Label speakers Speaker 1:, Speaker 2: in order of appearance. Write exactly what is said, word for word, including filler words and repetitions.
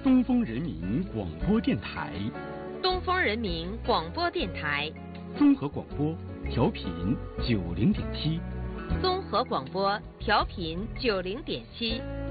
Speaker 1: 东风人民广播电台，
Speaker 2: 东风人民广播电台，
Speaker 1: 综合广播调频九零点七，
Speaker 2: 综合广播调频九零点七。